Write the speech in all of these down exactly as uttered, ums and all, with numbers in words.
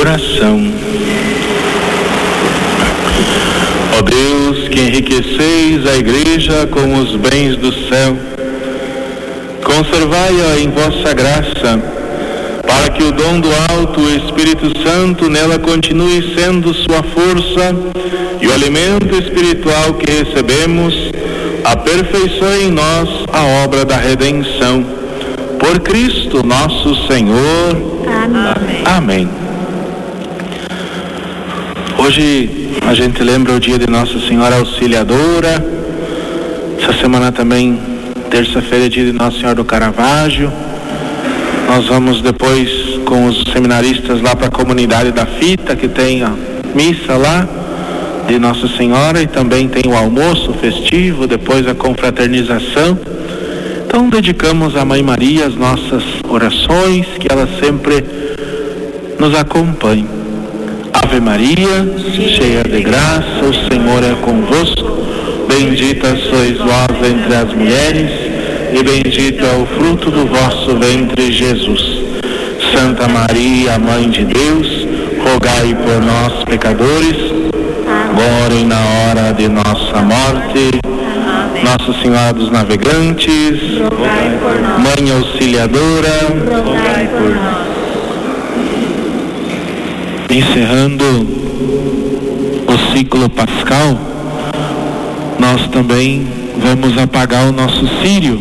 Oração. Ó Deus, que enriqueceis a Igreja com os bens do céu, conservai-a em vossa graça, para que o dom do alto, o Espírito Santo, nela continue sendo sua força e o alimento espiritual que recebemos, aperfeiçoe em nós a obra da redenção. Por Cristo nosso Senhor. Amém. Amém. Hoje a gente lembra o dia de Nossa Senhora Auxiliadora. Essa semana também, terça-feira, é dia de Nossa Senhora do Caravaggio. Nós vamos depois com os seminaristas lá para a comunidade da Fita, que tem a missa lá de Nossa Senhora, e também tem o almoço festivo, depois a confraternização. Então dedicamos à Mãe Maria as nossas orações, que ela sempre nos acompanhe. Ave Maria, cheia de graça, o Senhor é convosco. Bendita sois vós entre as mulheres, e bendito é o fruto do vosso ventre, Jesus. Santa Maria, Mãe de Deus, rogai por nós, pecadores, agora e na hora de nossa morte. Nossa Senhora dos Navegantes, Rogai por nós. Mãe Auxiliadora, Rogai por nós. Encerrando o ciclo pascal, nós também vamos apagar o nosso círio,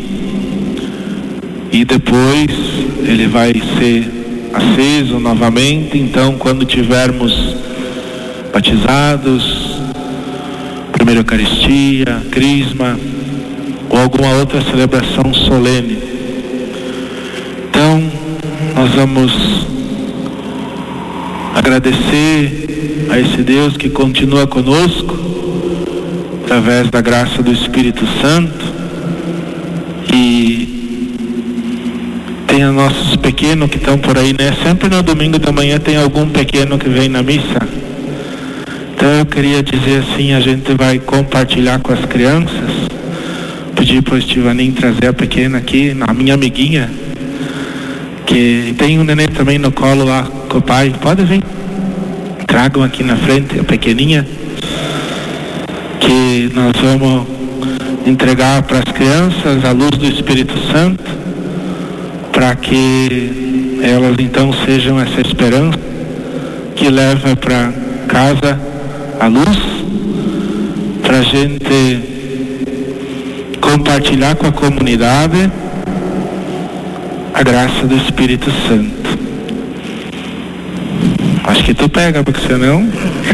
e depois ele vai ser aceso novamente. Então, quando tivermos batizados, primeira Eucaristia, Crisma ou alguma outra celebração solene, então nós vamos agradecer a esse Deus que continua conosco através da graça do Espírito Santo. E tem os nossos pequenos que estão por aí, né? Sempre no domingo da manhã tem algum pequeno que vem na missa. Então eu queria dizer assim, a gente vai compartilhar com as crianças. Pedir para o Estivaninho trazer a pequena aqui, a minha amiguinha, que tem um neném também no colo lá com o pai. Pode vir, tragam aqui na frente a pequeninha, que nós vamos entregar para as crianças a luz do Espírito Santo, para que elas então sejam essa esperança que leva para casa a luz, para a gente compartilhar com a comunidade a graça do Espírito Santo. Acho que tu pega, porque senão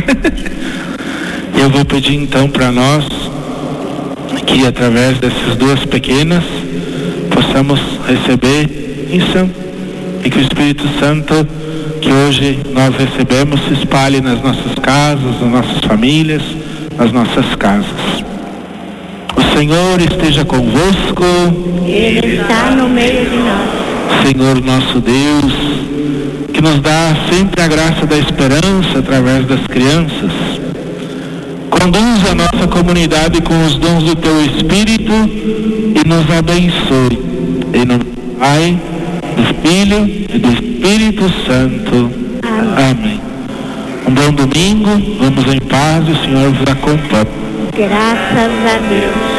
eu vou pedir então para nós que através dessas duas pequenas possamos receber isso, e que o Espírito Santo que hoje nós recebemos se espalhe nas nossas casas, nas nossas famílias, nas nossas casas. O Senhor esteja convosco. Ele está no meio de nós. Senhor nosso Deus, que nos dá sempre a graça da esperança através das crianças, conduz a nossa comunidade com os dons do Teu Espírito e nos abençoe. Em nome do Pai, do Filho e do Espírito Santo. Amém. Amém. Um bom domingo, vamos em paz e o Senhor vos acompanhe. Graças a Deus.